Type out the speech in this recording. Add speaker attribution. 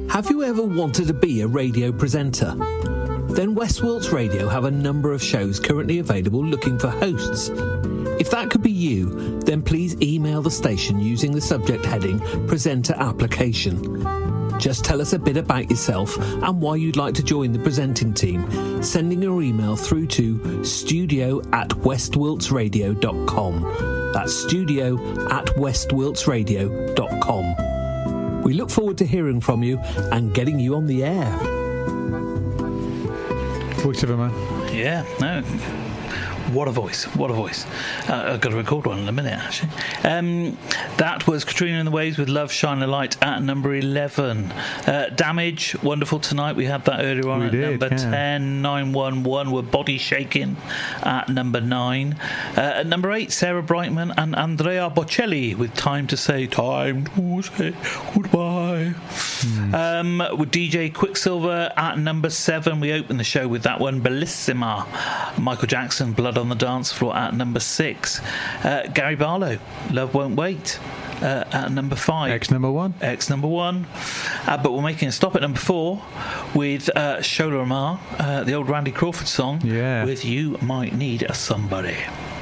Speaker 1: Have you ever wanted to be a radio presenter? Then West Wilts Radio have a number of shows currently available looking for hosts. If that could be you, then please email the station using the subject heading Presenter Application. Just tell us a bit about yourself and why you'd like to join the presenting team, sending your email through to studio@westwiltsradio.com. That's studio@westwiltsradio.com. We look forward to hearing from you and getting you on the air.
Speaker 2: Voice of a man.
Speaker 3: Yeah, no. What a voice. What a voice. I've got to record one in a minute, actually. That was Katrina and the Waves with Love Shine a Light at number 11. Damage, wonderful tonight. We had that earlier on number 10. 911 were Body Shaking at number 9. At number 8, Sarah Brightman and Andrea Bocelli with Time to Say Goodbye. With DJ Quicksilver at number 7. We opened the show with that one. Bellissima. Michael Jackson, Blood on the Dance Floor at number 6. Gary Barlow, Love Won't Wait at number 5.
Speaker 2: X number 1.
Speaker 3: But we're making a stop at number 4 with Shola Amar, the old Randy Crawford song, with You Might Need a Somebody.